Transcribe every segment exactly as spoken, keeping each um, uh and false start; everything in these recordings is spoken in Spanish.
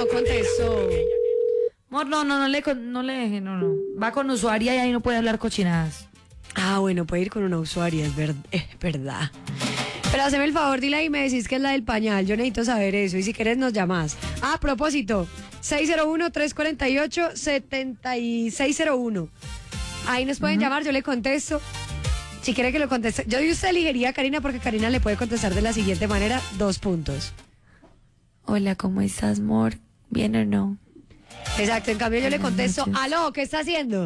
no contestó. Amor, no, no, no le, con- no le deje, no, no. Va con usuaria y ahí no puede hablar cochinadas. Ah, bueno, puede ir con una usuaria, es, ver- es verdad. Pero haceme el favor, dile y me decís que es la del pañal. Yo necesito saber eso. Y si querés, nos llamás. Ah, a propósito, seis cero uno, tres cuatro ocho, siete seis cero uno. Ahí nos pueden llamar, yo le contesto. Si quiere que lo conteste. Yo de usted elegiría a Karina porque Karina le puede contestar de la siguiente manera, dos puntos. Hola, ¿cómo estás, amor? ¿Bien o no? Exacto, en cambio yo le Buenas contesto, noches. aló, ¿qué está haciendo?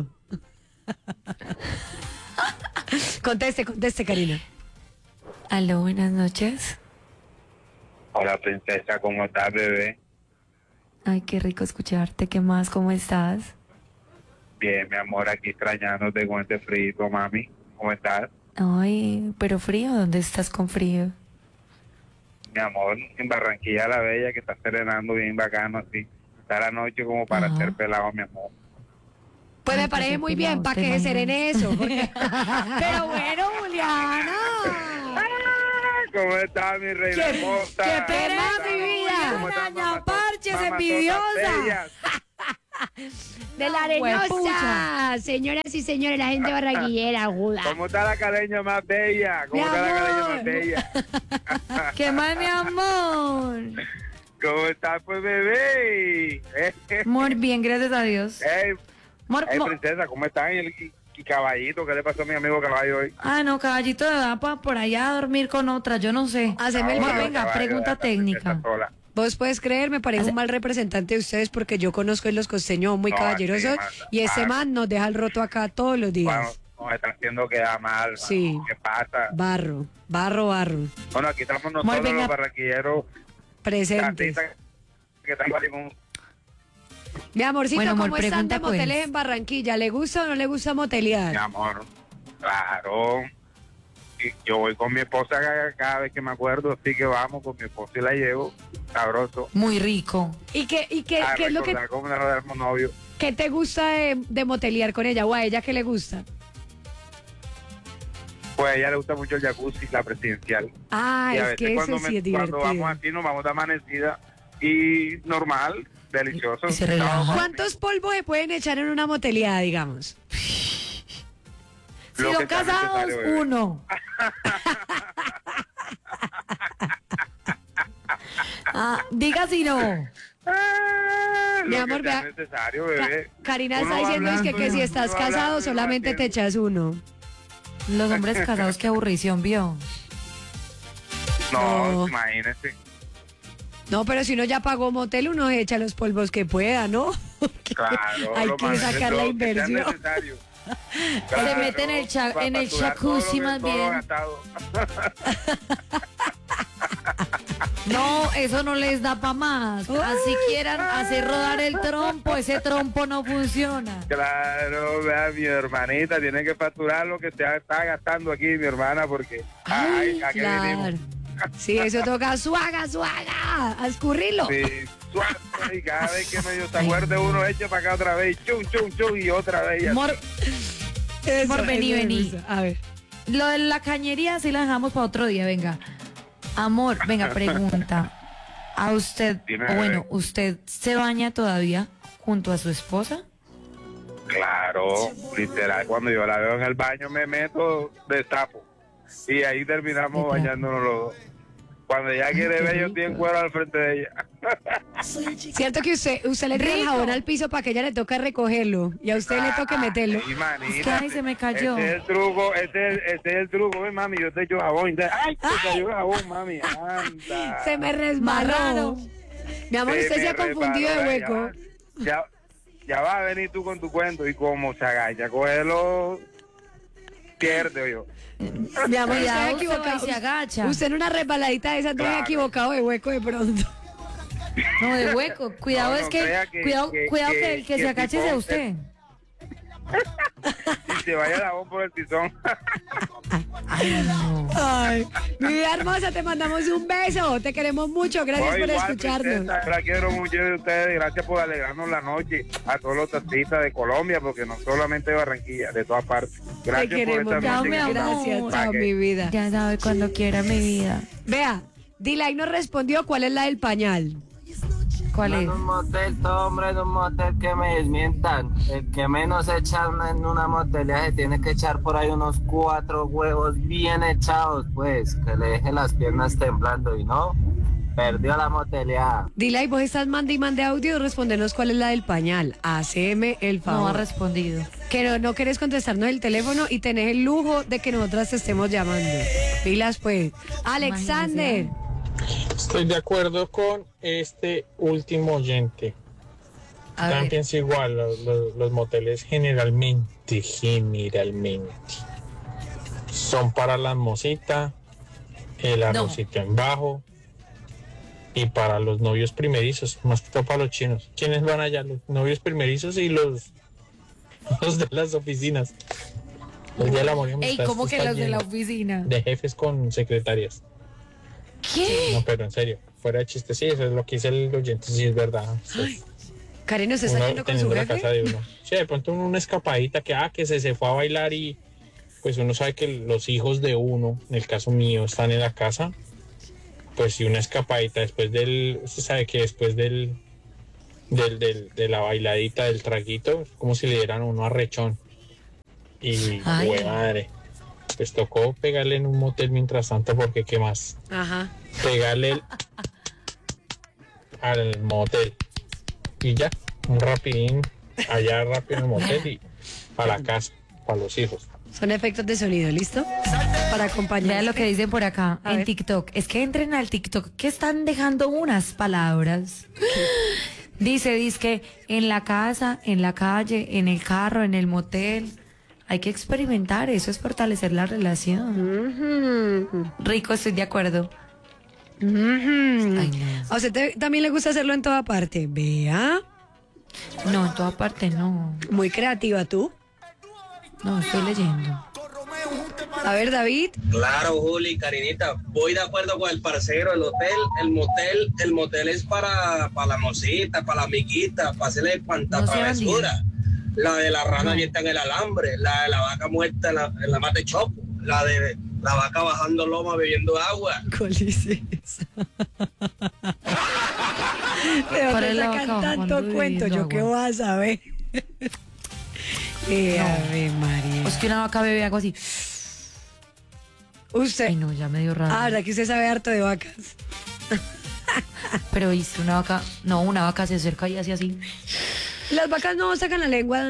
Conteste, conteste, Karina. Aló, buenas noches. Hola, princesa, ¿cómo estás, bebé? Ay, qué rico escucharte. ¿Qué más? ¿Cómo estás? Bien, mi amor, aquí extrañándote con este frío, mami. ¿Cómo estás? Ay, pero frío, ¿dónde estás con frío? Mi amor, en Barranquilla la Bella, que está serenando bien bacano, así. Está la noche como para Ajá. ser pelado, mi amor. Pues Ay, me parece qué muy pelado, bien, para ¿te que se imaginas? serene eso. porque- Pero bueno, Juliana. ¿Cómo estás, mi reina ¡Qué- hermosa? qué ¿Cómo pena, estás? mi vida! ¿Cómo estás, Doña mamá- Parches, mamazotas envidiosa. bellas? De la Huepucha. arenosa. Señoras y señores, la gente barranquillera, aguda. ¿Cómo está la caleña más bella? ¿Cómo Mi está la caleña amor. más bella? ¿Qué más, mi amor? ¿Cómo estás, pues, bebé? Amor, bien, gracias a Dios. Hey, Amor, hey, mo- princesa, ¿cómo están? Y, el- y caballito, ¿qué le pasó a mi amigo caballo hoy? Ah, no, caballito de va pa- por allá a dormir con otra, yo no sé. Haceme el Amor, favor. venga, caballo, pregunta la princesa técnica. sola. Vos puedes creer, me parece un mal representante de ustedes porque yo conozco a los costeños muy No, caballerosos así, manda. y ese Ah. man nos deja el roto acá todos los Bueno, días. nos están haciendo quedar mal. mano. Sí. ¿Qué pasa? Barro, barro, barro. Bueno, aquí estamos Amor, nosotros venga. los barranquilleros. Presentes. Casitas que están así con- Mi amorcito, Bueno, amor, ¿cómo están de pregunta, pues. moteles en Barranquilla? ¿Le gusta o no le gusta Mi motelear? amor, claro. Y yo voy con mi esposa cada, cada vez que me acuerdo, así que vamos con mi esposa y la llevo. Sabroso. Muy rico. ¿Y qué, y qué, A qué es lo que, recordar cómo nos éramos novios. qué te gusta de, de motelear con ella o a ella qué le gusta? Pues a ella le gusta mucho el jacuzzi, la presidencial. Ah, y a es veces que eso cuando, sí me- es divertido. cuando vamos así nos vamos de amanecida y normal, delicioso. Y se relaja. No, ¿Cuántos polvos se pueden echar en una moteleada, digamos? Si Lo son que sea casados, necesario, bebé. uno. Ah, diga si no. Ah, Mi lo amor, que sea vea, necesario, Ca- bebé. Karina Uno está va diciendo es que, hablando, que si uno estás va casado hablando, solamente te debatiendo. echas uno. Los hombres casados, qué aburrición, vio. No, No. imagínese. No, pero si uno ya pagó motel, uno echa los polvos que pueda, ¿no? Claro, Hay lo que más- sacar lo la que sea inversión. necesario. Se mete en el cha- pa- en el facturar todo lo jacuzzi que- más todo lo bien. gastado. No, eso no les da pa' más. Así quieran hacer rodar el trompo, ese trompo no funciona. Claro, vea, mi hermanita tiene que facturar lo que se está gastando aquí, mi hermana, porque Ay, ay, ¿a qué claro. venimos? Sí, eso toca suaga, suaga, a escurrirlo. Sí, suave, y cada vez que medio se acuerde uno echa para acá otra vez, chum, chum, chum, y otra vez. y así. Amor, Eso, Amor, vení, eso me vení. gusta. A ver. lo de la cañería sí la dejamos para otro día, venga. Amor, venga, pregunta. ¿A usted, Dime, o bueno, bebé. usted se baña todavía junto a su esposa? Claro, literal, cuando yo la veo en el baño me meto de tapo. Y ahí terminamos De trapo. bañándonos los dos. Cuando ella quiere qué ver, yo rico. estoy en cuero al frente de ella. Cierto que usted, usted le tira el Rico. jabón al piso para que ella le toque recogerlo y a usted le toque meterlo. Ay, manita, Es que, ay, se me cayó. Ese es el truco, ese es, ese es el truco. Ven, mami, yo te echo jabón. Y te- Ay, te cayó jabón, mami. Anda. Se me resbaló. Marrano. Mi amor, Se usted se me ha confundido de resbaló, hueco. Ya, ya, ya va a venir tú con tu cuento y como se agacha, cógelo, pierde yo. Mi amor, usted Cuidado, ha se va y equivocado. se agacha. Usted en una resbaladita de esas no se ha Claro. equivocado de hueco de pronto. No, de hueco. Cuidado, No, es no que, crea que- cuidado, que- cuidado que, que- el que que se el agache tipo- sea usted. Y se vaya el jabón por el tizón. Ay, no. Ay, mi vida hermosa, te mandamos un beso. Te queremos mucho. Gracias No, por igual, escucharnos. princesa, yo la quiero mucho de ustedes. Gracias por alegrarnos la noche a todos los taxistas de Colombia, porque no solamente de Barranquilla, de todas partes. Te Gracias por queremos. esta Chao, noche. mi que amor. estamos. Gracias, Pa' chao, que- mi vida. Ya sabe cuando quiera mi vida. Vea, Dilay nos respondió cuál es la del pañal. ¿Cuál No es? en un motel, todo hombre en un motel que me desmientan. El que menos echa una- en una motelía se tiene que echar por ahí unos cuatro huevos bien echados, pues, que le deje las piernas temblando y no, perdió la motelía. Dile ahí, vos estás mande y mande audio, respondenos cuál es la del pañal. Haceme el No ha favor. respondido. Que no, no querés contestarnos el teléfono y tenés el lujo de que nosotras te estemos llamando. Pilas, pues. Alexander. Estoy de acuerdo con este último oyente. A También ver. pienso igual, los, los- los moteles generalmente, generalmente, son para la mosita, el arrocito en bajo y para los novios primerizos, más que todo para los chinos. ¿Quiénes van allá? Los novios primerizos y los, los de las oficinas. Los de la amor y Ey, amistad, ¿cómo esto que está los de la lleno oficina? de jefes con secretarias. ¿Qué? No, pero en serio, fuera de chiste, sí, eso es lo que dice el oyente, sí es verdad. Eso es Karen, ¿nos está uno yendo con su teniendo la casa jefe? de uno. Sí, de pronto uno una escapadita que, ah, que se, se fue a bailar y pues uno sabe que los hijos de uno, en el caso mío, están en la casa. Pues si una escapadita después del, usted sabe que después del, del, del de la bailadita, del traguito, es como si le dieran a uno arrechón. Y, Ay. güey, madre, pues tocó pegarle en un motel mientras tanto porque qué más. Ajá. Pegarle el- al motel y ya, un rapidín allá rápido en el motel y a la casa, para los hijos. Son efectos de sonido, ¿listo? Para acompañar. Vean lo que dicen por acá A en ver. TikTok. Es que entren al TikTok que están dejando unas palabras. Dice, dice que en la casa, en la calle, en el carro, en el motel. Hay que experimentar, eso es fortalecer la relación. Ujú. Rico, estoy de acuerdo. Ujú. Ay, no. A usted te- también le gusta hacerlo en toda parte. Vea. No, en toda parte no. Muy creativa tú. No, estoy leyendo. A ver, David. Claro, Juli, Karinita, voy de acuerdo con el parcero, el hotel, el motel, el motel es para, para la mosita, para la amiguita, para hacerle cuanta No sea travesura. La de la rana abierta en el alambre, la de la vaca muerta en la, en la mate chopo, la de la vaca bajando loma bebiendo agua. ¿Cuál es esa? ¿De ¿Cuál dónde es la sacan vaca tanto bajando cuento? bebiendo ¿Yo qué agua? voy a saber? Eh, Ave María. Pues que una vaca bebe algo así. Usted. Ay, no, ya me dio raro. Ah, ¿verdad que usted sabe harto de vacas? Pero viste, una vaca. No, una vaca se acerca y hace así. Las vacas no sacan la lengua.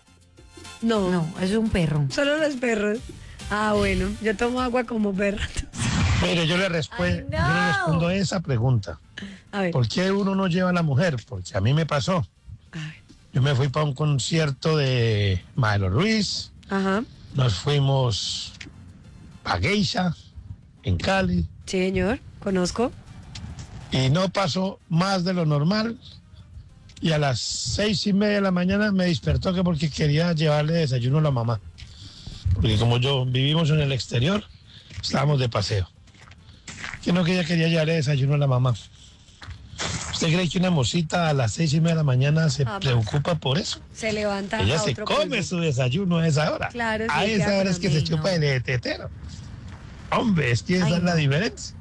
No. No, eso es un perro. Solo los perros. Ah, bueno. Yo tomo agua como perra. Mire, yo le, respu- Ay, no. yo le respondo a esa pregunta. A ver. ¿Por qué uno no lleva a la mujer? Porque a mí me pasó. A ver. Yo me fui para un concierto de Maelo Ruiz, Ajá. nos fuimos a Geisha, en Cali, Sí, señor. Conozco. y no pasó más de lo normal. Y a las seis y media de la mañana me despertó que porque quería llevarle desayuno a la mamá. Porque como yo vivimos en el exterior, estábamos de paseo. Que no que ella quería llevarle desayuno a la mamá. ¿Usted cree que una mosita a las seis y media de la mañana se Ah, preocupa por eso? Se levanta. Ella a se otro come polvo. su desayuno a esa hora. Claro, sí, a queda esa con hora es que se hambre, chupa no. el tetero. Hombre, es que esa Ay, es la no. diferencia.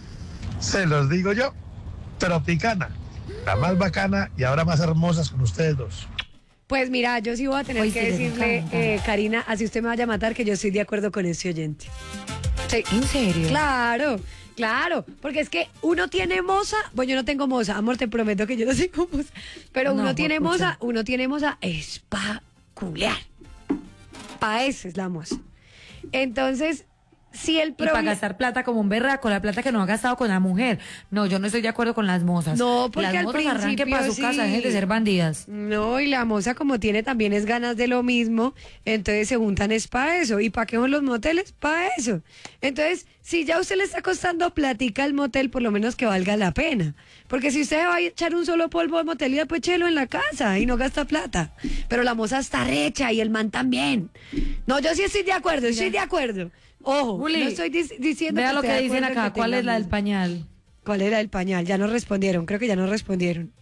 Se los digo yo. Tropicana, la más bacana y ahora más hermosas con ustedes dos. Pues mira, yo sí voy a tener Ay, que sí, les decirle, encanta. eh, Karina, así usted me vaya a matar, que yo estoy de acuerdo con ese oyente. Sí. ¿En serio? Claro, claro, porque es que uno tiene moza, bueno, yo no tengo moza, amor, te prometo que yo no tengo moza, pero No, uno amor, tiene escucha. moza, uno tiene moza es pa' culear. Pa' eso es la moza. Entonces, si el Y para problema... gastar plata como un berraco, la plata que no ha gastado con la mujer. No, yo no estoy de acuerdo con las mozas. No, porque las al mozas arranquen principio para su sí. casa, dejen de ser bandidas. No, y la moza como tiene también es ganas de lo mismo, entonces se juntan es para eso. ¿Y para qué son los moteles? Para eso. Entonces, si ya a usted le está costando platica al motel, por lo menos que valga la pena. Porque si usted va a echar un solo polvo de motelía, pues échelo en la casa y no gasta plata. Pero la moza está recha y el man también. No, yo sí estoy de acuerdo, estoy de acuerdo. Ojo, Juli, no estoy dic- diciendo Vea que lo esté que de dicen acuerdo en acá. que ¿Cuál es la del tengamos- pañal? ¿Cuál era el pañal? Ya nos respondieron, creo que ya nos respondieron.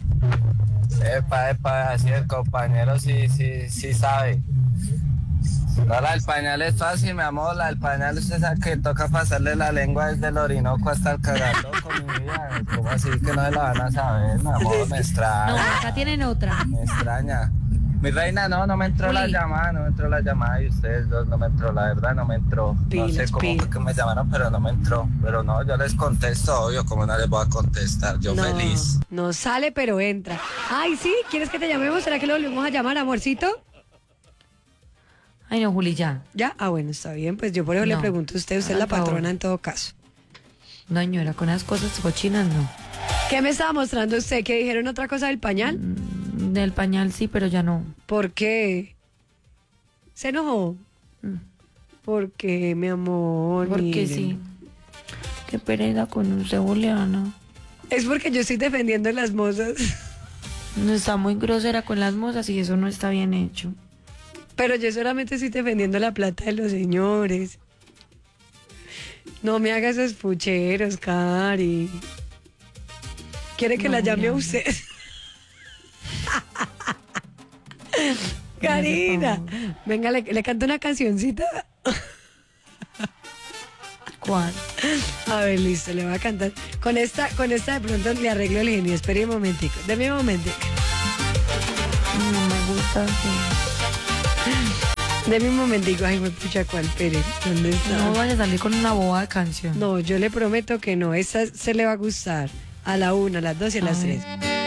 Epa, epa, así el compañero sí, sí, sí sabe. No, la del pañal es fácil, mi amor. La del pañal usted sabe que toca pasarle la lengua desde el Orinoco hasta el cagando con mi vida. ¿Cómo así que no se la van a saber, mi amor? Me extraña. No, acá tienen otra. Me extraña. Mi reina, no, no me entró la Juli. llamada, no me entró la llamada y ustedes dos no me entró, la verdad no me entró. No Pilas, sé cómo pilas. fue que me llamaron, pero no me entró. Pero no, yo les contesto, obvio, como no les voy a contestar, yo no, feliz. no sale, pero entra. Ay, sí, ¿quieres que te llamemos? ¿Será que lo volvemos a llamar, amorcito? Ay, no, Juli, ya. ¿Ya? Ah, bueno, está bien. Pues yo por eso le No. pregunto a usted, usted es la Por favor. patrona en todo caso. No, señora, con las cosas cochinas no. ¿Qué me estaba mostrando usted? ¿Que dijeron otra cosa del pañal? Mm, Del pañal sí, pero ya no. ¿Por qué? ¿Se enojó? Mm. ¿Por qué, mi amor? Porque Miren. sí. Qué pereza con usted, Juliana. Es porque yo estoy defendiendo a las mozas. No está muy grosera con las mozas y eso no está bien hecho. Pero yo solamente estoy defendiendo la plata de los señores. No me hagas esos pucheros, Cari. ¿Quiere que No, la llame a Juliana. usted? Karina, venga, le, le canto una cancioncita. ¿Cuál? A ver, listo, le voy a cantar. Con esta, con esta de pronto le arreglo el genio. Espere un momentico, deme un momentico. No me gusta así. Deme un momentico. Ay, me pucha, ¿cuál? Pere, ¿dónde está? No vaya a salir con una boba de canción. No, yo le prometo que no. Esta se le va a gustar. A la una, a las dos y a las A ver. tres.